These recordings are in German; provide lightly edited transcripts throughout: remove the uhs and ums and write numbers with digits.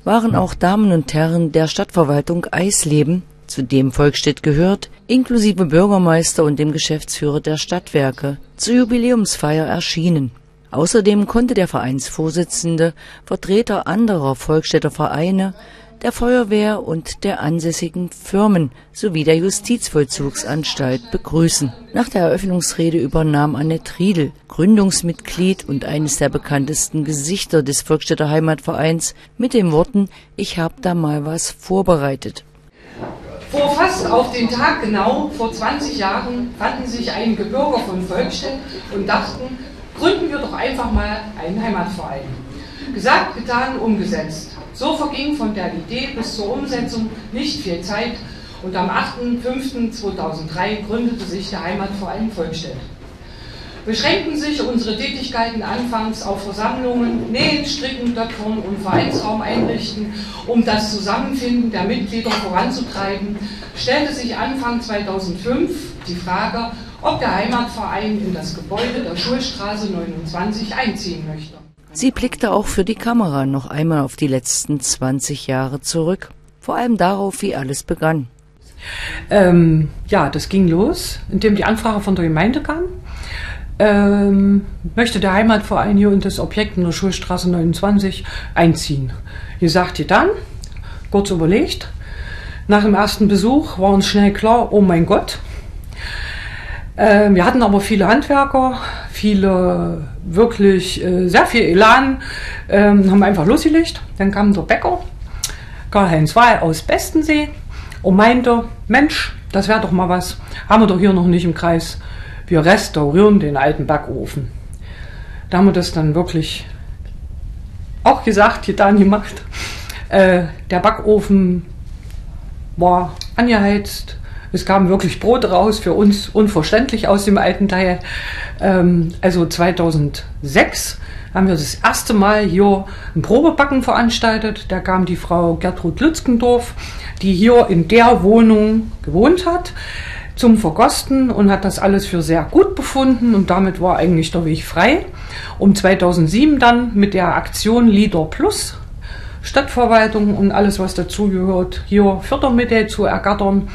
waren auch Damen und Herren der Stadtverwaltung Eisleben, zu dem Volkstedt gehört, inklusive Bürgermeister und dem Geschäftsführer der Stadtwerke, zur Jubiläumsfeier erschienen. Außerdem konnte der Vereinsvorsitzende Vertreter anderer Volkstädter Vereine, der Feuerwehr und der ansässigen Firmen sowie der Justizvollzugsanstalt begrüßen. Nach der Eröffnungsrede übernahm Annette Riedel, Gründungsmitglied und eines der bekanntesten Gesichter des Volkstädter Heimatvereins, mit den Worten: Ich hab da mal was vorbereitet. Vor fast auf den Tag genau, vor 20 Jahren, fanden sich einige Bürger von Volkstedt und dachten, gründen wir doch einfach mal einen Heimatverein. Gesagt, getan, umgesetzt. So verging von der Idee bis zur Umsetzung nicht viel Zeit und am 8.5.2003 gründete sich der Heimatverein Volkstedt. Beschränkten sich unsere Tätigkeiten anfangs auf Versammlungen, Nähen, Stricken, Töpfern und Vereinsraum einrichten, um das Zusammenfinden der Mitglieder voranzutreiben, stellte sich Anfang 2005 die Frage, ob der Heimatverein in das Gebäude der Schulstraße 29 einziehen möchte. Sie blickte auch für die Kamera noch einmal auf die letzten 20 Jahre zurück, vor allem darauf, wie alles begann. Ja, das ging los, indem die Anfrage von der Gemeinde kam. Möchte der Heimatverein hier in das Objekt in der Schulstraße 29 einziehen. Ihr sagt ihr dann, kurz überlegt, nach dem ersten Besuch war uns schnell klar, oh mein Gott. Wir hatten aber viele Handwerker, viele wirklich sehr viel Elan, haben einfach losgelegt. Dann kam der Bäcker, Karl-Heinz Wahl aus Bestensee, und meinte, Mensch, das wäre doch mal was, haben wir doch hier noch nicht im Kreis. Wir restaurieren den alten Backofen. Da haben wir das dann wirklich auch gesagt, getan, gemacht. Der Backofen war angeheizt. Es kam wirklich Brot raus, für uns unverständlich aus dem alten Teil. Also 2006 haben wir das erste Mal hier ein Probebacken veranstaltet. Da kam die Frau Gertrud Lützgendorf, die hier in der Wohnung gewohnt hat, zum Verkosten und hat das alles für sehr gut befunden und damit war eigentlich der Weg frei. Um 2007 dann mit der Aktion Lieder Plus, Stadtverwaltung und alles, was dazugehört, hier Fördermittel zu ergattern.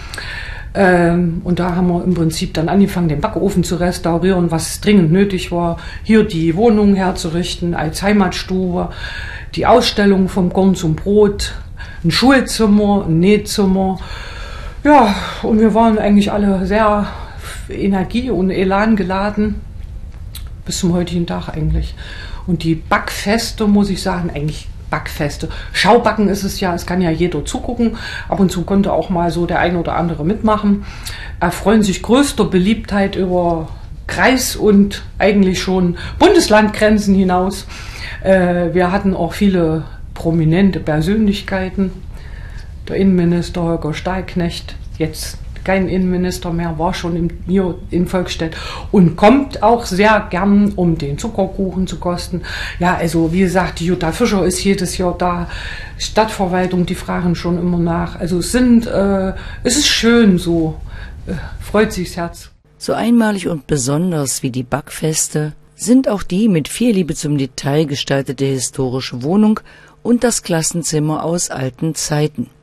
Und da haben wir im Prinzip dann angefangen, den Backofen zu restaurieren, was dringend nötig war, hier die Wohnung herzurichten als Heimatstube, die Ausstellung vom Korn zum Brot, ein Schulzimmer, ein Nähzimmer. Ja, und wir waren eigentlich alle sehr Energie und Elan geladen, bis zum heutigen Tag eigentlich. Und die Backfeste, muss ich sagen, eigentlich Backfeste. Schaubacken ist es ja, es kann ja jeder zugucken. Ab und zu konnte auch mal so der ein oder andere mitmachen. Erfreuen sich größter Beliebtheit über Kreis- und eigentlich schon Bundeslandgrenzen hinaus. Wir hatten auch viele prominente Persönlichkeiten. Der Innenminister Holger Stahlknecht, jetzt kein Innenminister mehr, war schon hier in Volkstedt und kommt auch sehr gern, um den Zuckerkuchen zu kosten. Ja, also wie gesagt, die Jutta Fischer ist jedes Jahr da, Stadtverwaltung, die fragen schon immer nach. Also es ist schön so, freut sich das Herz. So einmalig und besonders wie die Backfeste sind auch die mit viel Liebe zum Detail gestaltete historische Wohnung und das Klassenzimmer aus alten Zeiten.